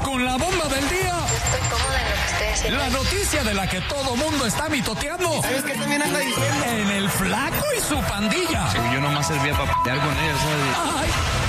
con la bomba del día. Estoy cómoda en lo que estoy haciendo. La noticia de la que todo mundo está mitoteando. ¿Sabes qué también anda diciendo? En el Flaco y su pandilla. Yo nomás servía para patear con ella, ¿sabes? Ay,